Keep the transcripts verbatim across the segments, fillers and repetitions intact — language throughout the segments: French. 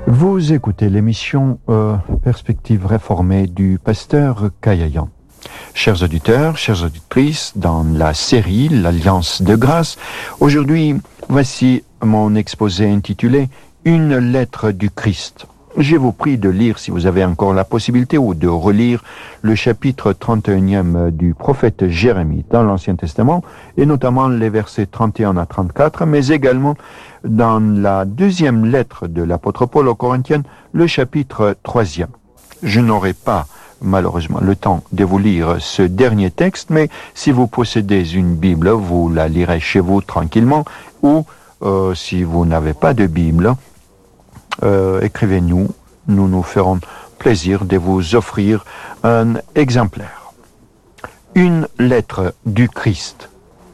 Vous écoutez l'émission euh, Perspective réformée du pasteur Kayayan. Chers auditeurs, chères auditrices, dans la série L'Alliance de grâce, aujourd'hui, voici mon exposé intitulé « Une lettre du Christ ». Je vous prie de lire, si vous avez encore la possibilité, ou de relire le chapitre trente et unième du prophète Jérémie dans l'Ancien Testament, et notamment les versets trente et un à trente-quatre, mais également dans la deuxième lettre de l'apôtre Paul aux Corinthiens, le chapitre troisième. Je n'aurai pas, malheureusement, le temps de vous lire ce dernier texte, mais si vous possédez une Bible, vous la lirez chez vous tranquillement, ou euh, si vous n'avez pas de Bible, Euh, écrivez-nous, nous nous ferons plaisir de vous offrir un exemplaire. Une lettre du Christ.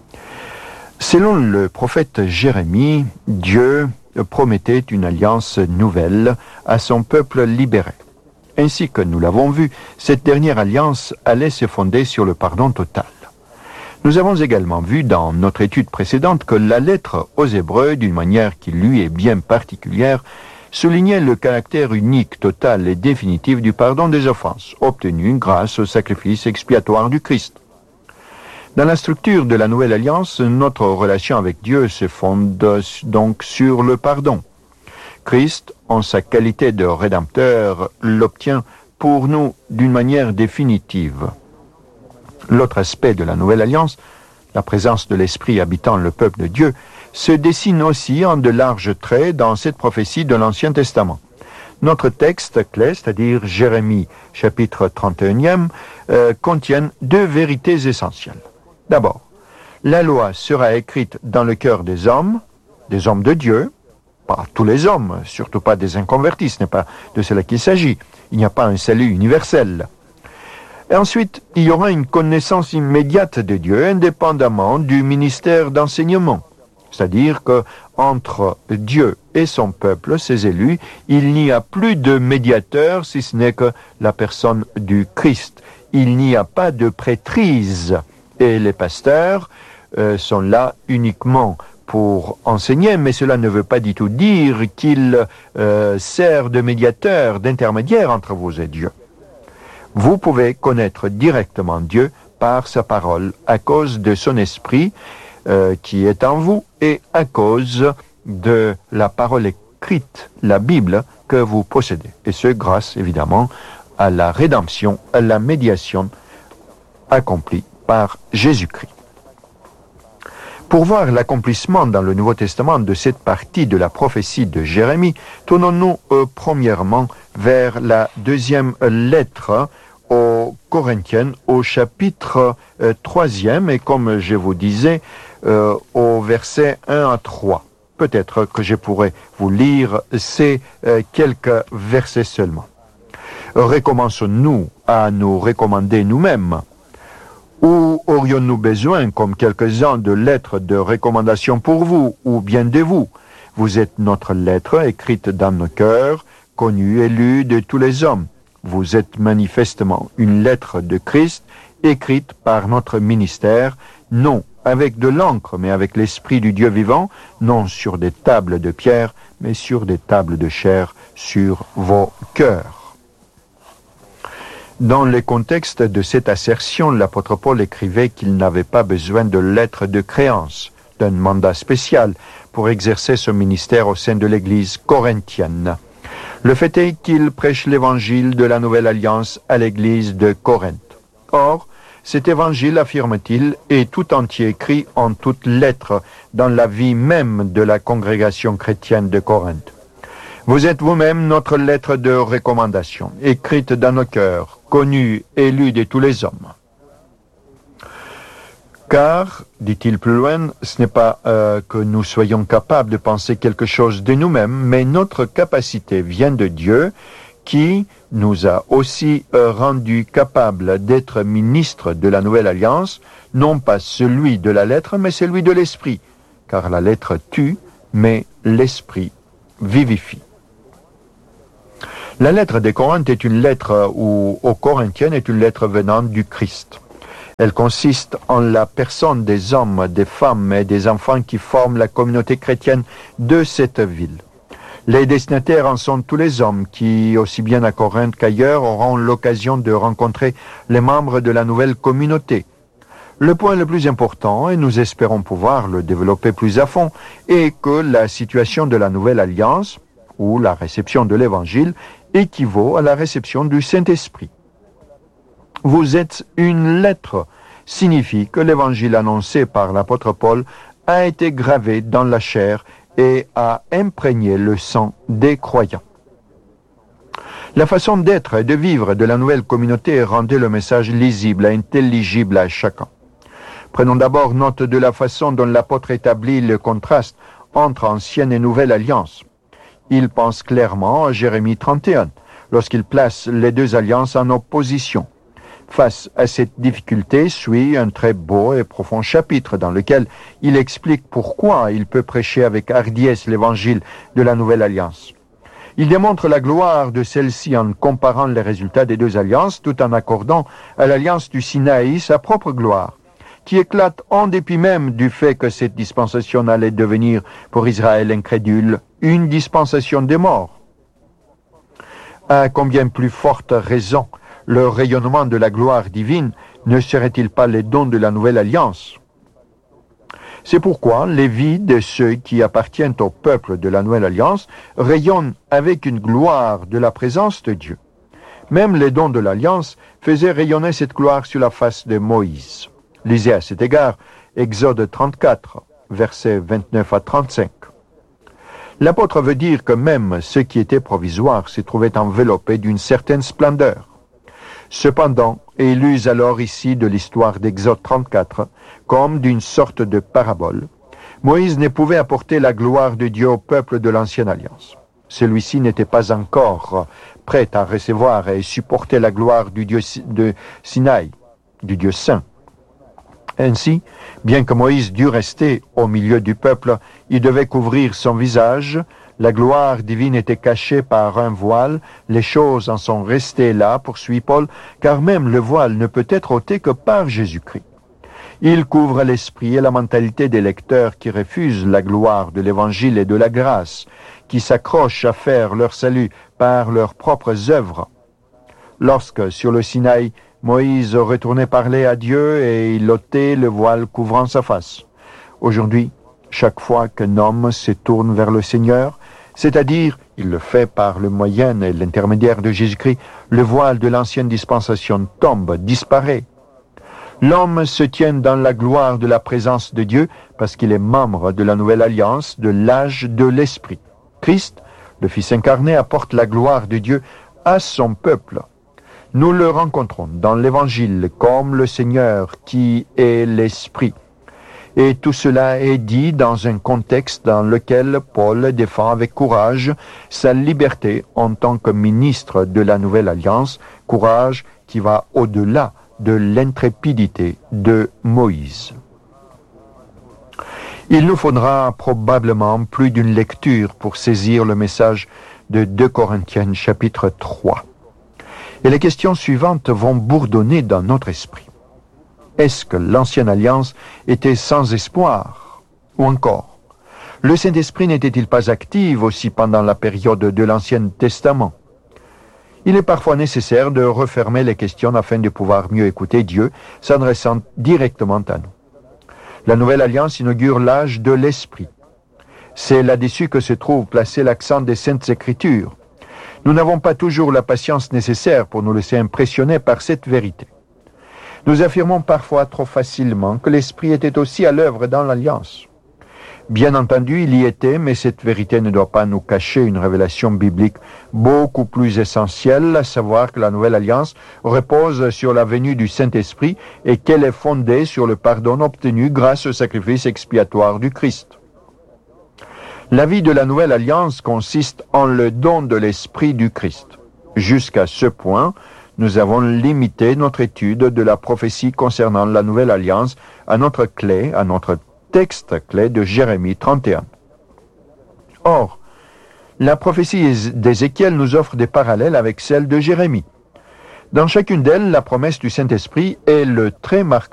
Selon le prophète Jérémie, Dieu promettait une alliance nouvelle à son peuple libéré. Ainsi que nous l'avons vu, cette dernière alliance allait se fonder sur le pardon total. Nous avons également vu dans notre étude précédente que la lettre aux Hébreux, d'une manière qui lui est bien particulière, soulignait le caractère unique, total et définitif du pardon des offenses, obtenu grâce au sacrifice expiatoire du Christ. Dans la structure de la Nouvelle Alliance, notre relation avec Dieu se fonde donc sur le pardon. Christ, en sa qualité de Rédempteur, l'obtient pour nous d'une manière définitive. L'autre aspect de la Nouvelle Alliance, la présence de l'Esprit habitant le peuple de Dieu, se dessine aussi en de larges traits dans cette prophétie de l'Ancien Testament. Notre texte clé, c'est-à-dire Jérémie, chapitre trente et unième, euh, contient deux vérités essentielles. D'abord, la loi sera écrite dans le cœur des hommes, des hommes de Dieu, pas tous les hommes, surtout pas des inconvertis, ce n'est pas de cela qu'il s'agit. Il n'y a pas un salut universel. Et ensuite, il y aura une connaissance immédiate de Dieu, indépendamment du ministère d'enseignement. C'est-à-dire qu'entre Dieu et son peuple, ses élus, il n'y a plus de médiateur si ce n'est que la personne du Christ. Il n'y a pas de prêtrise. Et les pasteurs euh, sont là uniquement pour enseigner, mais cela ne veut pas du tout dire qu'il euh, sert de médiateur, d'intermédiaire entre vous et Dieu. Vous pouvez connaître directement Dieu par sa parole, à cause de son esprit, Euh, qui est en vous et à cause de la parole écrite, la Bible, que vous possédez. Et ce, grâce évidemment à la rédemption, à la médiation accomplie par Jésus-Christ. Pour voir l'accomplissement dans le Nouveau Testament de cette partie de la prophétie de Jérémie, tournons-nous euh, premièrement vers la deuxième lettre aux Corinthiens, au chapitre euh, troisième, et comme je vous disais, euh, au verset un à trois. Peut-être que je pourrais vous lire ces euh, quelques versets seulement. Recommençons-nous à nous recommander nous-mêmes? Ou aurions-nous besoin, comme quelques-uns, de lettres de recommandation pour vous, ou bien de vous? Vous êtes notre lettre écrite dans nos cœurs, connue et lue de tous les hommes. Vous êtes manifestement une lettre de Christ, écrite par notre ministère, non avec de l'encre, mais avec l'Esprit du Dieu vivant, non sur des tables de pierre, mais sur des tables de chair, sur vos cœurs. Dans le contexte de cette assertion, l'apôtre Paul écrivait qu'il n'avait pas besoin de lettres de créance, d'un mandat spécial pour exercer son ministère au sein de l'Église corinthienne. Le fait est qu'il prêche l'évangile de la Nouvelle Alliance à l'Église de Corinthe. Or, cet évangile, affirme-t-il, est tout entier écrit en toutes lettres dans la vie même de la congrégation chrétienne de Corinthe. Vous êtes vous-même notre lettre de recommandation, écrite dans nos cœurs, connue et lue de tous les hommes. Car, dit-il plus loin, ce n'est pas euh, que nous soyons capables de penser quelque chose de nous-mêmes, mais notre capacité vient de Dieu, qui nous a aussi euh, rendus capables d'être ministres de la Nouvelle Alliance, non pas celui de la lettre, mais celui de l'Esprit, car la lettre tue, mais l'Esprit vivifie. La lettre des Corinthes est une lettre, ou aux Corinthiens est une lettre venant du Christ. Elle consiste en la personne des hommes, des femmes et des enfants qui forment la communauté chrétienne de cette ville. Les destinataires en sont tous les hommes qui, aussi bien à Corinthe qu'ailleurs, auront l'occasion de rencontrer les membres de la nouvelle communauté. Le point le plus important, et nous espérons pouvoir le développer plus à fond, est que la situation de la nouvelle alliance, ou la réception de l'Évangile, équivaut à la réception du Saint-Esprit. Vous êtes une lettre signifie que l'Évangile annoncé par l'apôtre Paul a été gravé dans la chair et a imprégné le sang des croyants. La façon d'être et de vivre de la nouvelle communauté rendait le message lisible et intelligible à chacun. Prenons d'abord note de la façon dont l'apôtre établit le contraste entre ancienne et nouvelle alliance. Il pense clairement à Jérémie trente et un, lorsqu'il place les deux alliances en opposition. Face à cette difficulté suit un très beau et profond chapitre dans lequel il explique pourquoi il peut prêcher avec hardiesse l'évangile de la nouvelle alliance. Il démontre la gloire de celle-ci en comparant les résultats des deux alliances tout en accordant à l'alliance du Sinaï sa propre gloire, qui éclate en dépit même du fait que cette dispensation allait devenir pour Israël incrédule une dispensation des morts. À combien plus forte raison le rayonnement de la gloire divine ne serait-il pas les dons de la nouvelle alliance? C'est pourquoi les vies de ceux qui appartiennent au peuple de la nouvelle alliance rayonnent avec une gloire de la présence de Dieu. Même les dons de l'alliance faisaient rayonner cette gloire sur la face de Moïse. Lisez à cet égard Exode trente-quatre, versets vingt-neuf à trente-cinq. L'apôtre veut dire que même ce qui était provisoire se trouvait enveloppé d'une certaine splendeur. Cependant, et il use alors ici de l'histoire d'Exode trente-quatre, comme d'une sorte de parabole, Moïse ne pouvait apporter la gloire de Dieu au peuple de l'ancienne alliance. Celui-ci n'était pas encore prêt à recevoir et supporter la gloire du Dieu de Sinaï, du Dieu saint. Ainsi, bien que Moïse dût rester au milieu du peuple, il devait couvrir son visage. La gloire divine était cachée par un voile, les choses en sont restées là, poursuit Paul, car même le voile ne peut être ôté que par Jésus-Christ. Il couvre l'esprit et la mentalité des lecteurs qui refusent la gloire de l'Évangile et de la grâce, qui s'accrochent à faire leur salut par leurs propres œuvres. Lorsque, sur le Sinaï, Moïse retournait parler à Dieu et il ôtait le voile couvrant sa face. Aujourd'hui, chaque fois qu'un homme se tourne vers le Seigneur, c'est-à-dire, il le fait par le moyen et l'intermédiaire de Jésus-Christ, le voile de l'ancienne dispensation tombe, disparaît. L'homme se tient dans la gloire de la présence de Dieu parce qu'il est membre de la nouvelle alliance, de l'âge de l'Esprit. Christ, le Fils incarné, apporte la gloire de Dieu à son peuple. Nous le rencontrons dans l'Évangile comme le Seigneur qui est l'Esprit. Et tout cela est dit dans un contexte dans lequel Paul défend avec courage sa liberté en tant que ministre de la Nouvelle Alliance, courage qui va au-delà de l'intrépidité de Moïse. Il nous faudra probablement plus d'une lecture pour saisir le message de deux Corinthiens chapitre trois. Et les questions suivantes vont bourdonner dans notre esprit. Est-ce que l'ancienne alliance était sans espoir? Ou encore, le Saint-Esprit n'était-il pas actif aussi pendant la période de l'Ancien Testament? Il est parfois nécessaire de refermer les questions afin de pouvoir mieux écouter Dieu, s'adressant directement à nous. La Nouvelle Alliance inaugure l'âge de l'Esprit. C'est là-dessus que se trouve placé l'accent des Saintes Écritures. Nous n'avons pas toujours la patience nécessaire pour nous laisser impressionner par cette vérité. Nous affirmons parfois trop facilement que l'Esprit était aussi à l'œuvre dans l'Alliance. Bien entendu, il y était, mais cette vérité ne doit pas nous cacher une révélation biblique beaucoup plus essentielle, à savoir que la Nouvelle Alliance repose sur la venue du Saint-Esprit et qu'elle est fondée sur le pardon obtenu grâce au sacrifice expiatoire du Christ. La vie de la Nouvelle Alliance consiste en le don de l'Esprit du Christ. Jusqu'à ce point, nous avons limité notre étude de la prophétie concernant la Nouvelle Alliance à notre clé, à notre texte clé de Jérémie trente et un. Or, la prophétie d'Ézéchiel nous offre des parallèles avec celle de Jérémie. Dans chacune d'elles, la promesse du Saint-Esprit est le trait marquant